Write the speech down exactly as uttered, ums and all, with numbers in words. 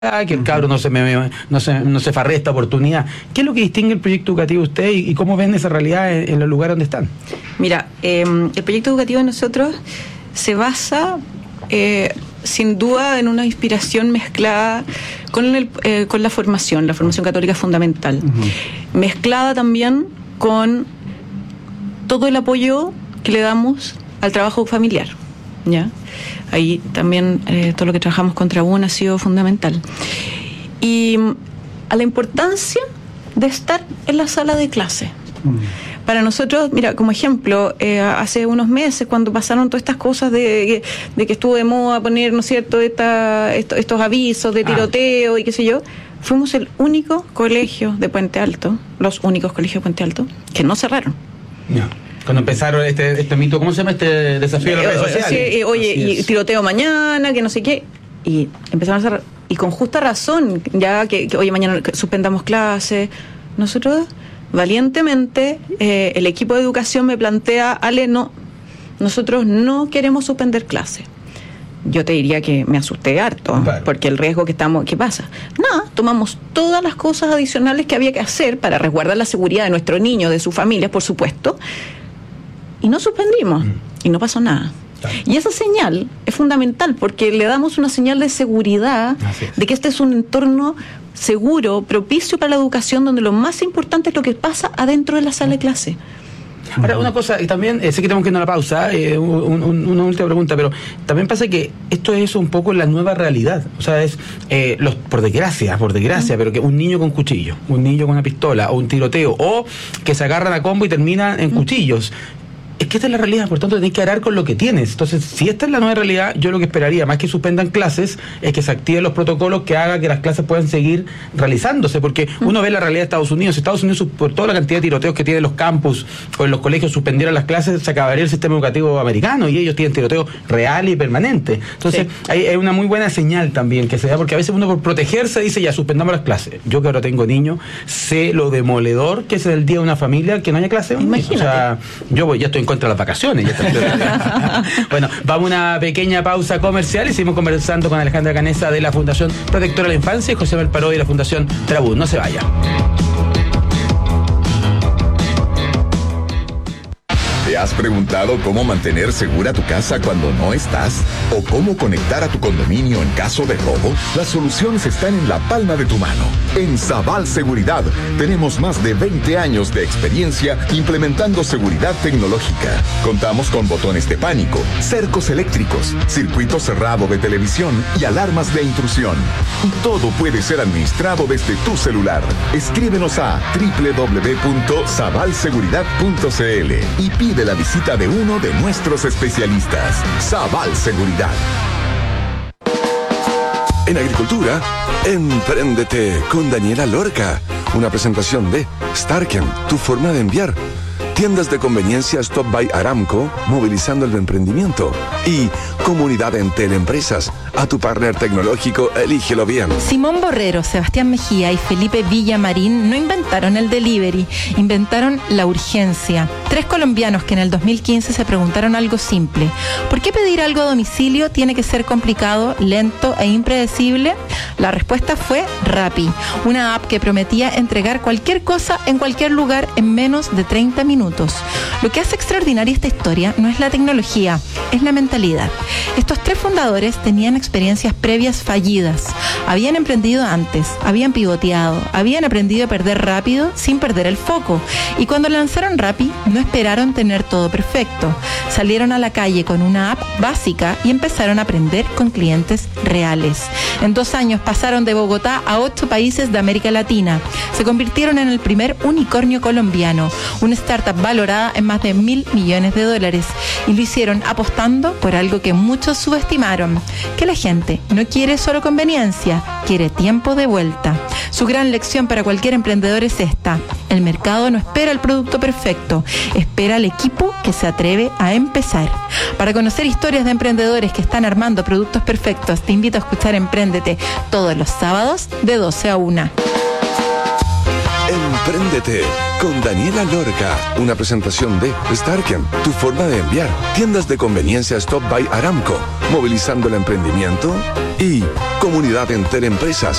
que el cabro no se me, no se, no se farre esta oportunidad. ¿Qué es lo que distingue el proyecto educativo de usted y, y cómo ven esa realidad en, en los lugares donde están? Mira, eh, el proyecto educativo de nosotros se basa eh, sin duda en una inspiración mezclada con, el, eh, con la formación, la formación católica fundamental, uh-huh. mezclada también con todo el apoyo que le damos al trabajo familiar, ¿ya? Ahí también eh, todo lo que trabajamos contra U N ha sido fundamental. Y a la importancia de estar en la sala de clase. Mm. Para nosotros, mira, como ejemplo, eh, hace unos meses cuando pasaron todas estas cosas de, de que estuvo de moda poner, ¿no es cierto?, esta, esto, estos avisos de tiroteo ah. y qué sé yo, fuimos el único colegio de Puente Alto, los únicos colegios de Puente Alto, que no cerraron. No. Cuando empezaron este, este mito, ¿cómo se llama este desafío de las redes sociales? Sí, eh, oye, y tiroteo mañana, que no sé qué. Y empezaron a hacer, y con justa razón, ya que, que oye, mañana suspendamos clases. Nosotros, valientemente, eh, el equipo de educación me plantea, Ale, no, nosotros no queremos suspender clases. Yo te diría que me asusté harto, vale. porque el riesgo que estamos, ¿qué pasa? Nada, tomamos todas las cosas adicionales que había que hacer para resguardar la seguridad de nuestro niño, de su familia, por supuesto, y no suspendimos, mm. y no pasó nada. Claro. Y esa señal es fundamental porque le damos una señal de seguridad, de que este es un entorno seguro, propicio para la educación, donde lo más importante es lo que pasa adentro de la sala de clase. Ahora, una cosa, y también, eh, sé que tenemos que ir a la pausa, eh, un, un, una última pregunta, pero también pasa que esto es un poco la nueva realidad. O sea, es, eh, los por desgracia, por desgracia, uh-huh. pero que un niño con cuchillo, un niño con una pistola, o un tiroteo, o que se agarran a combo y terminan en uh-huh. cuchillos. Es que esta es la realidad, por tanto tenés que arar con lo que tienes. Entonces, si esta es la nueva realidad, yo lo que esperaría, más que suspendan clases, es que se activen los protocolos que hagan que las clases puedan seguir realizándose, porque uno ve la realidad de Estados Unidos. Si Estados Unidos, por toda la cantidad de tiroteos que tienen los campus o en los colegios, suspendieran las clases, se acabaría el sistema educativo americano, y ellos tienen tiroteo real y permanente. Entonces, sí. hay, hay una muy buena señal también que se da, porque a veces uno por protegerse dice, ya, suspendamos las clases. Yo que ahora tengo niños, sé lo demoledor que es el día de una familia que no haya clase. Imagínate. O sea, yo voy, ya estoy en contra de las vacaciones. Ya está. Bueno, vamos a una pequeña pausa comercial y seguimos conversando con Alejandra Canessa de la Fundación Protectora de la Infancia y José Manuel Parodi de la Fundación Trabud. No se vaya. ¿Te has preguntado cómo mantener segura tu casa cuando no estás? ¿O cómo conectar a tu condominio en caso de robo? Las soluciones están en la palma de tu mano. En Sabal Seguridad tenemos más de veinte años de experiencia implementando seguridad tecnológica. Contamos con botones de pánico, cercos eléctricos, circuito cerrado de televisión y alarmas de intrusión. Y todo puede ser administrado desde tu celular. Escríbenos a doble u doble u doble u punto sabal seguridad punto c l y pide la visita de uno de nuestros especialistas. Sabal Seguridad. En agricultura, empréndete con Daniela Lorca. Una presentación de Starken, tu forma de enviar. Tiendas de conveniencia Stop by Aramco, movilizando el emprendimiento. Y Comunidad Entel Empresas. A tu partner tecnológico, elígelo bien. Simón Borrero, Sebastián Mejía y Felipe Villamarín no inventaron el delivery, inventaron la urgencia. Tres colombianos que en el dos mil quince se preguntaron algo simple. ¿Por qué pedir algo a domicilio tiene que ser complicado, lento e impredecible? La respuesta fue Rappi, una app que prometía entregar cualquier cosa en cualquier lugar en menos de treinta minutos. Lo que hace extraordinaria esta historia no es la tecnología, es la mentalidad. Estos tres fundadores tenían experiencias previas fallidas. Habían emprendido antes, habían pivoteado, habían aprendido a perder rápido sin perder el foco. Y cuando lanzaron Rappi, no esperaron tener todo perfecto. Salieron a la calle con una app básica y empezaron a aprender con clientes reales. En dos años pasaron de Bogotá a ocho países de América Latina. Se convirtieron en el primer unicornio colombiano, una startup valorada en más de mil millones de dólares. Y lo hicieron apostando por algo que muchos subestimaron, que la gente no quiere solo conveniencia, quiere tiempo de vuelta. Su gran lección para cualquier emprendedor es esta: el mercado no espera el producto perfecto, espera al equipo que se atreve a empezar. Para conocer historias de emprendedores que están armando productos perfectos, te invito a escuchar Empréndete todos los sábados de doce a una. Empréndete con Daniela Lorca. Una presentación de Starken, tu forma de enviar. Tiendas de conveniencia Stop by Aramco, movilizando el emprendimiento. Y Comunidad Enter Empresas,